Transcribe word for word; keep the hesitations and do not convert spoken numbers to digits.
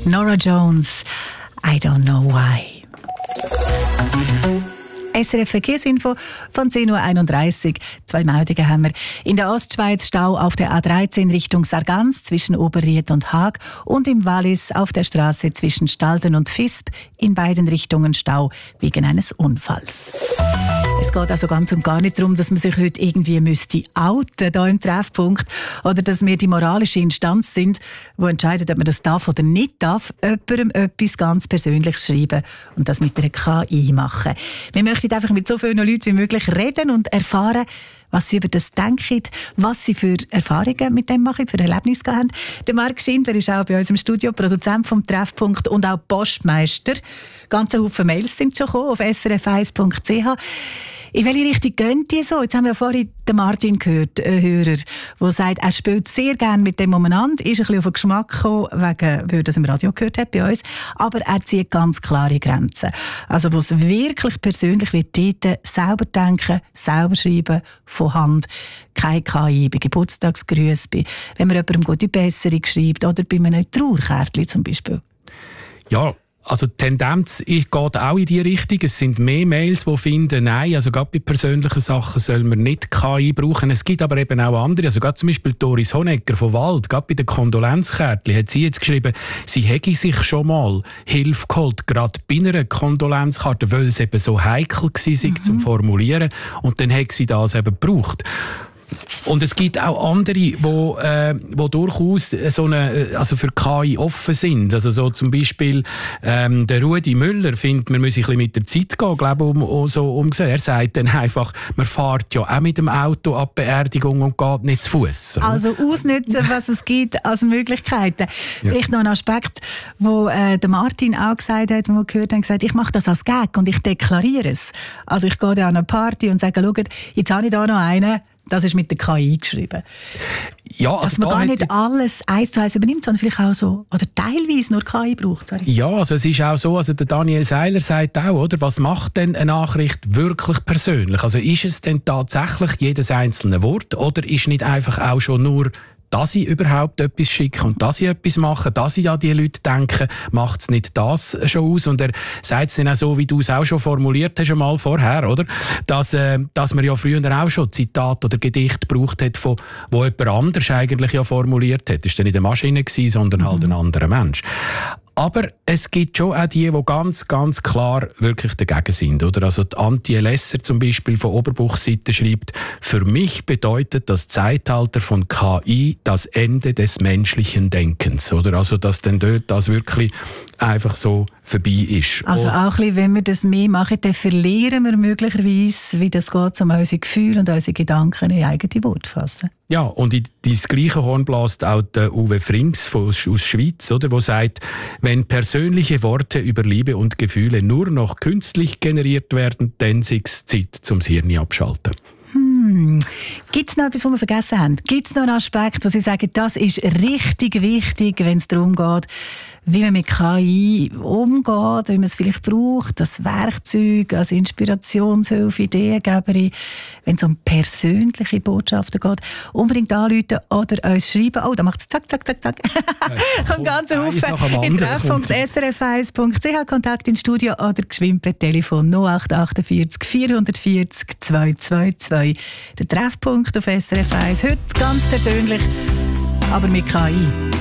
Norah Jones, I don't know why. S R F Verkehrsinfo von zehn Uhr einunddreißig. Zwei Meldungen haben wir. In der Ostschweiz Stau auf der A dreizehn Richtung Sargans zwischen Oberried und Haag und im Wallis auf der Straße zwischen Stalden und Visp in beiden Richtungen Stau wegen eines Unfalls. Es geht also ganz und gar nicht darum, dass man sich heute irgendwie müsste outen hier im Treffpunkt oder dass wir die moralische Instanz sind, die entscheidet, ob man das darf oder nicht darf, jemandem etwas ganz Persönliches schreiben und das mit einer K I machen. Wir möchten einfach mit so vielen Leuten wie möglich reden und erfahren, was sie über das denken, was sie für Erfahrungen mit dem machen, für Erlebnisse haben. Der Marc Schindler ist auch bei uns im Studio, Produzent vom Treffpunkt und auch Postmeister. Ganze Haufen Mails sind schon gekommen auf s r f eins punkt c h. In welche Richtung gehen die so? Jetzt haben wir ja vorhin den Martin gehört, einen Hörer, der sagt, er spielt sehr gerne mit dem umeinander, ist ein bisschen auf den Geschmack gekommen, wegen, weil er das im Radio gehört hat bei uns, aber er zieht ganz klare Grenzen. Also wo es wirklich persönlich wird, dort selber denken, selber schreiben, von Hand, keine K I, bei Geburtstagsgrüßen, bei, wenn man jemandem gute Besserung schreibt oder bei einem Trauerkärtchen zum Beispiel. Ja, also die Tendenz geht auch in die Richtung. Es sind mehr Mails, die finden, nein, also gerade bei persönlichen Sachen soll man nicht K I brauchen. Es gibt aber eben auch andere, also gerade zum Beispiel Doris Honegger von Wald, gerade bei den Kondolenzkärtchen hat sie jetzt geschrieben, sie hätte sich schon mal Hilfe geholt, gerade bei einer Kondolenzkarte, weil es eben so heikel war, mhm. zum Formulieren, und dann hat sie das eben gebraucht. Und es gibt auch andere, die äh, wo durchaus so eine, also für K I offen sind. Also so zum Beispiel ähm, der Rudi Müller findet, man muss ein bisschen mit der Zeit gehen, glaube ich, um, so umgesehen. Er sagt dann einfach, man fährt ja auch mit dem Auto ab Beerdigung und geht nicht zu Fuß. Also ausnutzen, was es gibt als Möglichkeiten. Ja. Vielleicht noch ein Aspekt, wo äh, der Martin auch gesagt hat, wo wir gehört haben, gesagt, ich mache das als Gag und ich deklariere es. Also ich gehe da an eine Party und sage, schaut, jetzt habe ich da noch einen. Das ist mit der K I geschrieben. Ja, also dass man da gar nicht alles eins zu eins übernimmt, sondern vielleicht auch so, oder teilweise nur K I braucht. Sorry. Ja, also es ist auch so, also der Daniel Seiler sagt auch, oder, was macht denn eine Nachricht wirklich persönlich? Also ist es denn tatsächlich jedes einzelne Wort oder ist nicht einfach auch schon nur, dass ich überhaupt etwas schicke und dass ich etwas mache, dass ich an die Leute denke, macht es nicht das schon aus? Und er sagt es dann auch so, wie du es auch schon formuliert hast, schon mal vorher, oder? Dass, äh, dass man ja früher auch schon Zitat oder Gedicht gebraucht hat, von, wo jemand anders eigentlich ja formuliert hat. Das war dann nicht eine Maschine gewesen, sondern mhm. halt ein anderer Mensch. Aber es gibt schon auch die, die ganz, ganz klar wirklich dagegen sind. Oder? Also die Antje Lesser zum Beispiel von Oberbuchseite schreibt, für mich bedeutet das Zeitalter von K I das Ende des menschlichen Denkens. Oder? Also dass dann dort das wirklich einfach so vorbei ist. Also auch ein bisschen, wenn wir das mehr machen, dann verlieren wir möglicherweise, wie das geht, um unsere Gefühle und unsere Gedanken in eigene Worte fassen. Ja, und in dieses gleiche Horn bläst auch der Uwe Frings aus, aus Schweiz, oder, wo sagt, wenn persönliche Worte über Liebe und Gefühle nur noch künstlich generiert werden, dann ist es Zeit zum Hirn abschalten. Hm. Gibt es noch etwas, was wir vergessen haben? Gibt es noch einen Aspekt, wo Sie sagen, das ist richtig wichtig, wenn es darum geht, wie man mit K I umgeht, wie man es vielleicht braucht, das Werkzeug als Inspirationshilfe, Ideengeberin, wenn es um persönliche Botschaften geht, unbedingt anrufen oder uns schreiben. Oh, da macht es zack, zack, zack, zack. Kommt ganz Haufen in treffpunkt s r f eins punkt c h, Kontakt ins Studio oder geschwind per Telefon null acht achtundvierzig vierhundertvierzig zweihundertzweiundzwanzig. Der Treffpunkt auf S R F eins, heute ganz persönlich, aber mit K I.